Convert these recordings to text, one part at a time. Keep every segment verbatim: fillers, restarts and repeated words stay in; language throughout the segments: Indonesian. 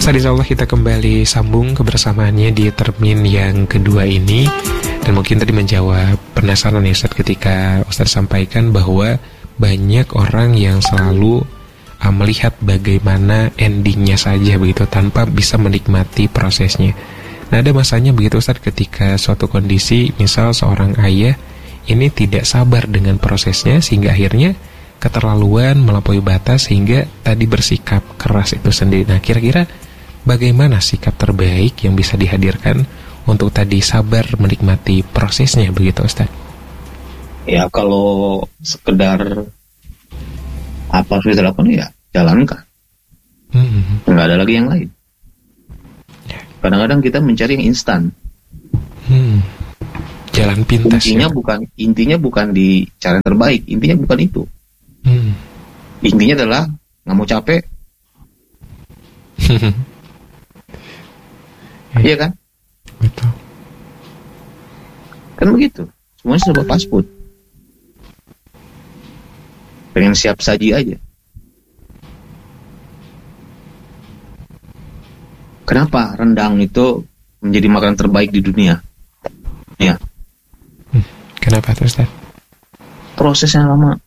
Ustaz, insyaallah kita kembali sambung kebersamaannya di termin yang kedua ini. Dan mungkin tadi menjawab penasaran ya Ustaz, ketika Ustaz sampaikan bahwa banyak orang yang selalu uh, melihat bagaimana endingnya saja begitu, tanpa bisa menikmati prosesnya. Nah, ada masanya begitu Ustaz, ketika suatu kondisi, misal seorang ayah ini tidak sabar dengan prosesnya, sehingga akhirnya keterlaluan, melampaui batas, sehingga tadi bersikap keras itu sendiri. Nah, kira-kira bagaimana sikap terbaik yang bisa dihadirkan untuk tadi sabar menikmati prosesnya begitu Ustaz? Ya, kalau sekedar apa harus kita lakukan, ya jalankan. Hmm. Nggak ada lagi yang lain. Kadang-kadang kita mencari yang instan. Hmm. Jalan pintas. Intinya ya? bukan intinya bukan di cara yang terbaik. Intinya bukan itu. Hmm. Intinya adalah nggak mau capek. Iya kan? Betul. Kan begitu. Semuanya serba pasput. Pengen siap saji aja. Kenapa rendang itu menjadi makanan terbaik di dunia? Ya. Hmm. Kenapa tuh Ustaz? Prosesnya lama.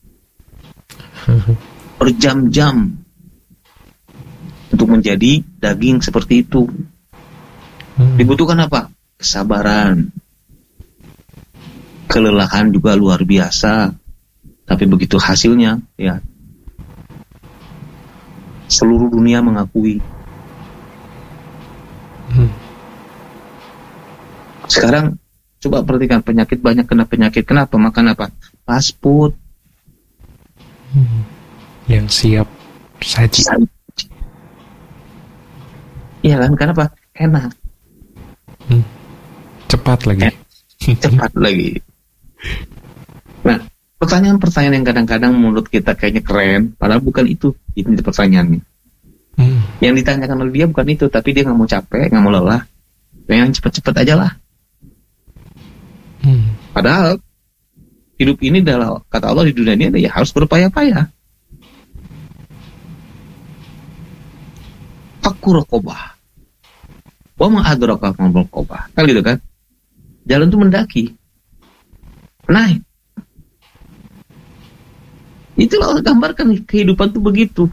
Berjam-jam untuk menjadi daging seperti itu. Hmm. Dibutuhkan apa? Kesabaran. Kelelahan juga luar biasa. Tapi begitu hasilnya, ya, seluruh dunia mengakui. Hmm. Sekarang coba perhatikan, penyakit banyak kena penyakit. Kenapa? Makan apa? Fast food. Hmm. Yang siap saji. Iya kan? Kenapa? Enak. Hmm. Cepat lagi. Eh, cepat lagi. Nah, pertanyaan-pertanyaan yang kadang-kadang menurut kita kayaknya keren, padahal bukan itu ini pertanyaannya. Hmm. Yang ditanyakan oleh dia bukan itu, tapi dia nggak mau capek, nggak mau lelah, pengen cepet-cepet aja lah. Hmm. Padahal hidup ini adalah, kata Allah, di dunia ini ya harus berpayah-payah. Fakku raqobah, wa ma adraka ma raqobah, kan gitu kan? Jalan itu mendaki, naik. Itulah Allah gambarkan kehidupan itu begitu.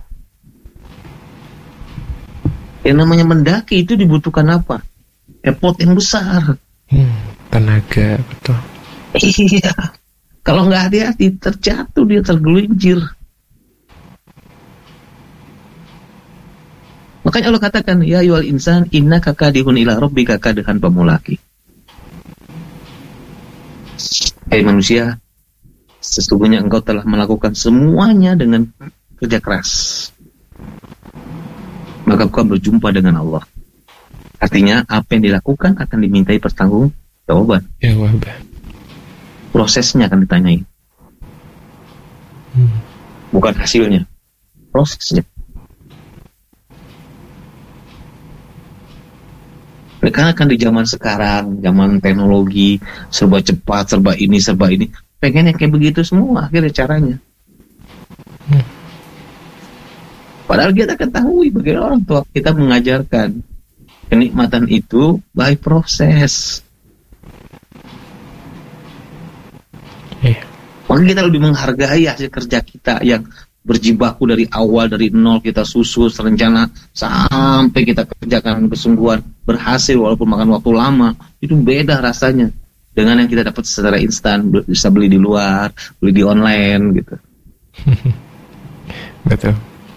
Yang namanya mendaki itu dibutuhkan apa? Effort yang besar. Hmm, tenaga, betul. Iya. Kalau nggak hati-hati, terjatuh, dia tergelincir. Makanya Allah katakan, ya ayyuhal insan, innaka kadihun ila rabbika kadihan pamulaki. Hei manusia, sesungguhnya engkau telah melakukan semuanya dengan kerja keras, maka kau berjumpa dengan Allah. Artinya apa yang dilakukan akan dimintai pertanggungjawaban. Jawaban. Prosesnya akan ditanyai. Hmm. Bukan hasilnya, prosesnya. Karena kan di zaman sekarang, zaman teknologi, serba cepat, serba ini, serba ini, pengennya kayak begitu semua akhirnya caranya. Hmm. Padahal kita ketahui bagaimana orang tua kita mengajarkan kenikmatan itu by proses. Yeah. Maka kita lebih menghargai hasil kerja kita yang berjibaku dari awal, dari nol kita susun rencana sampai kita kerjakan kesungguhan, berhasil walaupun makan waktu lama. Itu beda rasanya dengan yang kita dapat secara instan, bisa beli di luar, beli di online gitu. Betul.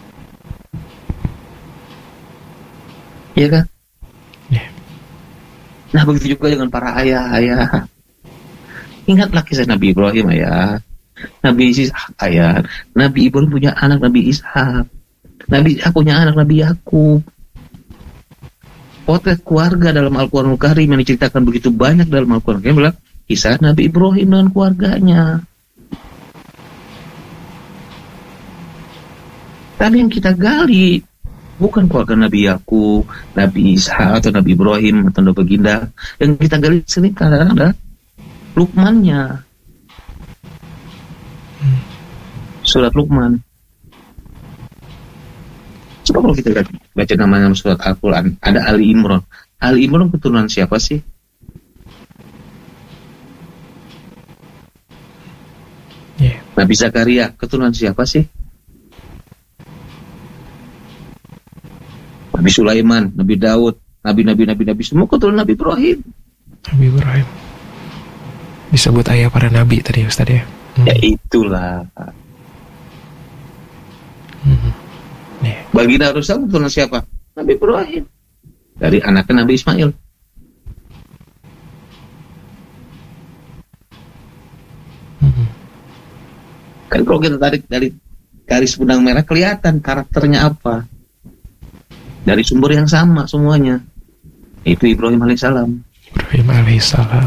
Iya kan? Yeah. Nah begitu juga dengan para ayah-ayah. Ingatlah kisah Nabi Ibrahim, ayah. Nabi Ishak, ayah. Nabi Ibrahim punya anak Nabi Ishak. Nabi Ishak punya anak Nabi Yakub. Potret keluarga dalam Al-Quranul Karim yang diceritakan begitu banyak dalam Al-Quran Karim bilang kisah Nabi Ibrahim dengan keluarganya. Tapi yang kita gali bukan keluarga Nabi Yakub, Nabi Ishak atau Nabi Ibrahim atau Nabi Baginda. Yang kita gali sini kadang-kadang adalah Luqmannya. Surat Luqman. Coba kalau kita lihat, baca namanya surat Al-Quran, ada Ali Imran. Ali Imran keturunan siapa sih? Yeah. Nabi Zakaria keturunan siapa sih? Nabi Sulaiman, Nabi Daud, Nabi-Nabi Nabi-Nabi semua keturunan Nabi Ibrahim. Nabi Ibrahim disebut ayah para nabi tadi Ustaz ya. Hmm. Ya itulah. Hmm. Yeah. Baginda Rasul keturunan siapa? Nabi Ibrahim. Dari anaknya Nabi Ismail. Hmm. Kan kalau kita tarik dari garis benang merah kelihatan karakternya apa. Dari sumber yang sama semuanya. Itu Ibrahim alaihissalam. Ibrahim alaihissalam.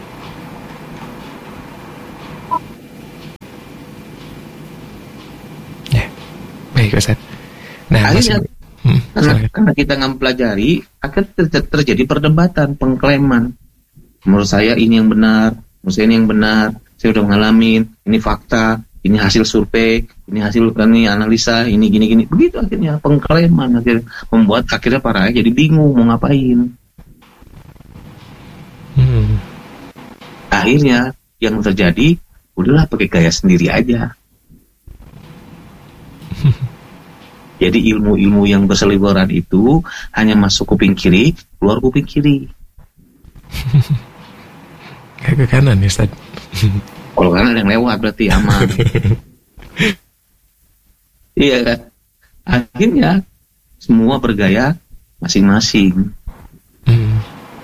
Ya, baik Ustaz. Nah, akhirnya masih, hmm, karena, karena kita nggak mempelajari, akan ter- terjadi perdebatan, pengklaiman. Menurut saya ini yang benar, menurut saya ini yang benar. Saya udah ngalamin, ini fakta, ini hasil survei, ini hasil ini analisa, ini gini-gini. Begitu akhirnya pengklaiman akhirnya membuat akhirnya para jadi bingung mau ngapain. Hmm. Akhirnya yang terjadi, udahlah pakai gaya sendiri aja. Jadi ilmu-ilmu yang berseliweran itu hanya masuk kuping kiri, keluar kuping kiri. Kayak ke kanan ya Ustaz. Kalau kanan yang lewat berarti aman. Iya kan? Akhirnya semua bergaya masing-masing. Hmm.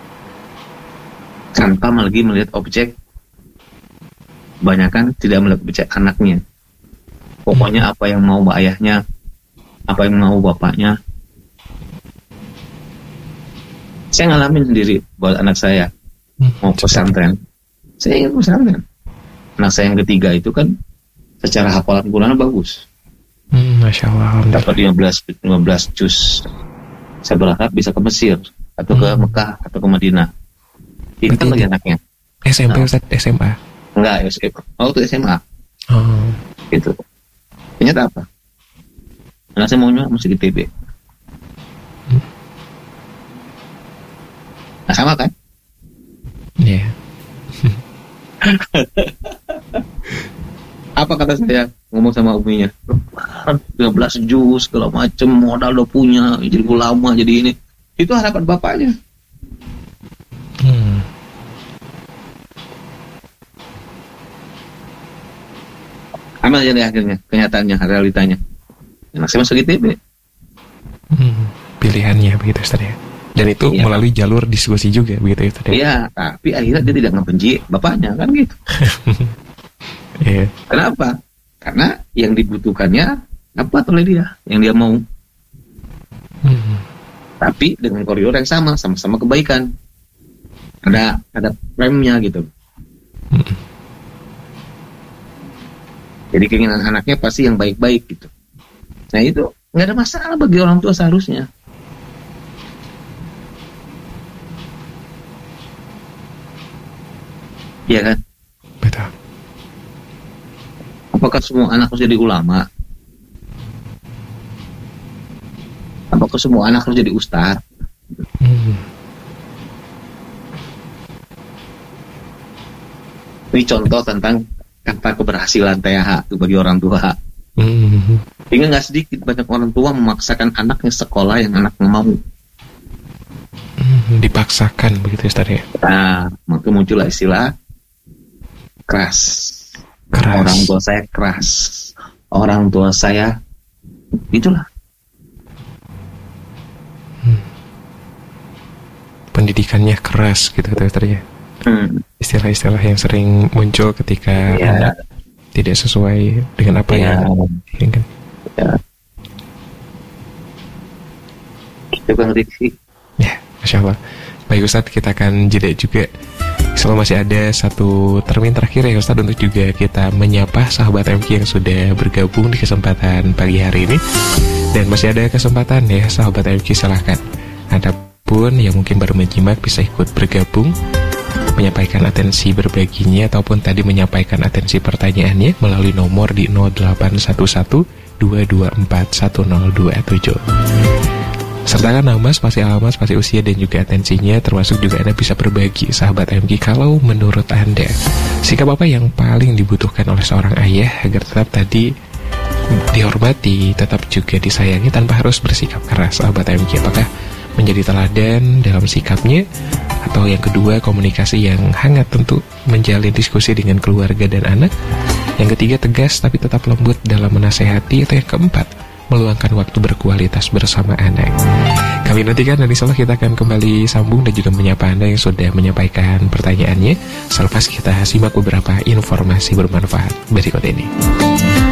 Tanpa lagi melihat objek. Banyakan tidak melihat objek anaknya. Pokoknya apa yang mau ayahnya, apa yang mau bapaknya. Saya ngalamin sendiri buat anak saya mau pesantren. Saya ingin pesantren. Anak saya yang ketiga itu kan secara hafalan Quran bagus. Hmm, Masya Allah. Dapat lima belas, lima belas juz. Saya berharap bisa ke Mesir atau ke hmm. Mekah atau ke Madinah. Pintar lagi anaknya. S M P nah. Ustaz, S M A? Enggak, S M A. Oh, itu S M A. Oh. Gitu. Ternyata apa? Anak saya maunya masuk I T B. Hmm. Nah, sama kan? Iya. Yeah. Apa kata saya ngomong sama uminya? lima belas juz segala macem, modal udah punya, jadi ulama, jadi ini. Itu harapan bapaknya. Hmm. Amal jadi akhirnya, kenyataannya, realitanya. Anak saya masuk I T B. Hmm. Pilihannya begitu Ustaz ya. Dan itu iya, melalui jalur diskusi juga begitu ya Ustaz ya. Iya, tapi akhirnya dia tidak ngebenci bapaknya kan gitu. Iya. Kenapa? Karena yang dibutuhkannya apa oleh dia, yang dia mau. Hmm. Tapi dengan koridor yang sama, sama-sama kebaikan. Ada ada premnya gitu. Hmm. Jadi keinginan anaknya pasti yang baik-baik gitu. Nah itu nggak ada masalah bagi orang tua seharusnya. Iya kan? Betul. Apakah semua anak harus jadi ulama? Apakah semua anak harus jadi ustaz? Hmm. Ini contoh tentang kata keberhasilan T H itu bagi orang tua. Hmm. Hingga nggak sedikit banyak orang tua memaksakan anaknya sekolah yang anak mau. Hmm, dipaksakan begitu Ustaz ya. Nah, maka muncullah istilah keras. keras. Orang tua saya keras. Orang tua saya itulah. Hmm. Pendidikannya keras gitu Ustaz ya. Hmm. Istilah-istilah yang sering muncul ketika ya. Anak tidak sesuai dengan apa ya. yang diinginkan. Ya. Itu kan Rizky. Ya, Masya Allah. Baik Ustaz, kita akan jeda juga. Selalu masih ada satu termin terakhir ya Ustaz untuk juga kita menyapa sahabat M Q yang sudah bergabung di kesempatan pagi hari ini. Dan masih ada kesempatan ya sahabat M Q, silahkan. Adapun yang mungkin baru menyimak bisa ikut bergabung, menyampaikan atensi berbaginya ataupun tadi menyampaikan atensi pertanyaannya melalui nomor di nol delapan satu satu dua dua empat satu nol dua tujuh. Sertakan nama, spasi alamat, spasi usia, dan juga atensinya. Termasuk juga Anda bisa berbagi, sahabat M G, kalau menurut Anda sikap apa yang paling dibutuhkan oleh seorang ayah agar tetap tadi dihormati, tetap juga disayangi tanpa harus bersikap keras, sahabat M G. Apakah menjadi teladan dalam sikapnya, atau yang kedua komunikasi yang hangat tentu menjalin diskusi dengan keluarga dan anak, yang ketiga tegas tapi tetap lembut dalam menasehati, atau yang keempat meluangkan waktu berkualitas bersama anak. Kami nantikan dan insya Allah kita akan kembali sambung dan juga menyapa Anda yang sudah menyampaikan pertanyaannya selepas kita simak beberapa informasi bermanfaat berikut ini.